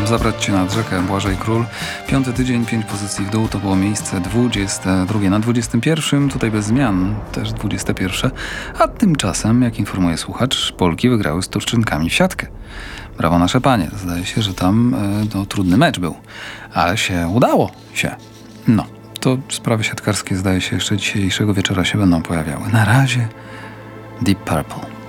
Zabrać cię nad rzekę, Błażej Król. 5. tydzień, 5 pozycji w dół, to było miejsce 22. Na 21. tutaj bez zmian, też 21. A tymczasem, jak informuje słuchacz, Polki wygrały z Turczynkami w siatkę. Brawo nasze panie. Zdaje się, że tam trudny mecz był. Ale się udało się. No, to sprawy siatkarskie zdaje się jeszcze dzisiejszego wieczora się będą pojawiały. Na razie Deep Purple.